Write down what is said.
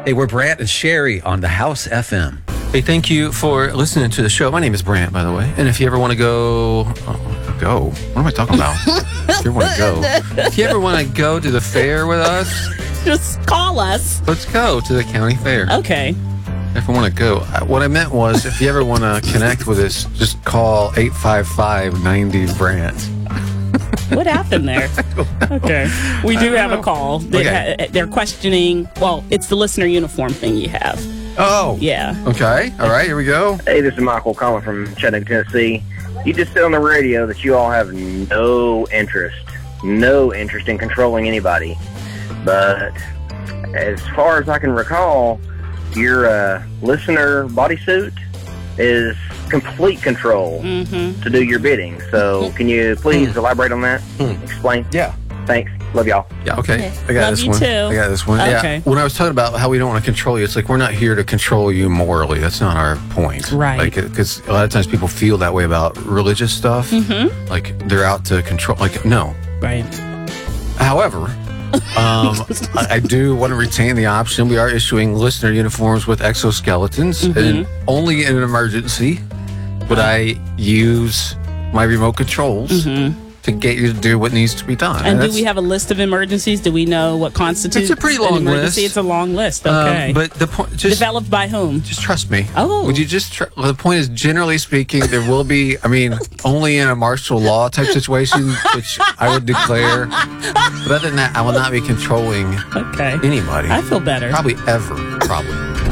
Hey, we're Brant and Sherry on the House FM. Hey, thank you for listening to the show. My name is Brant, by the way. And if you ever want to go, what am I talking about? If you ever want to go to the fair with us, Just call us. let's go to the county fair. Okay. If I want to go, what I meant was, if you ever want to connect with us, just call 855-90-BRANT. What happened there? Okay. We do have a call. They're questioning, well, it's the listener uniform thing you have. Oh. Yeah. Okay. All right. Here we go. Hey, this is Michael calling from Chattanooga, Tennessee. You just said on the radio that you all have no interest in controlling anybody. But as far as I can recall, your listener bodysuit is complete control to do your bidding. So can you please elaborate on that? Explain? Yeah. Thanks. Love y'all. Yeah, okay. I got Love this you one. too. I got this one. Okay. Yeah. When I was talking about how we don't want to control you, it's like we're not here to control you morally. That's not our point. Right. Like, because a lot of times people feel that way about religious stuff. Like they're out to control. Like, no. Right. However, I do want to retain the option. We are issuing listener uniforms with exoskeletons, and only in an emergency would I use my remote controls to get you to do what needs to be done. And do we have a list of emergencies? Do we know what constitutes It's a pretty long an emergency? list. It's a long list. Okay. But the point, Developed by whom? just trust me. Oh. Would you just well, the point is, generally speaking, there will be, only in a martial law type situation, which I would declare. But other than that, I will not be controlling Okay. anybody. I feel better. Probably ever. Probably.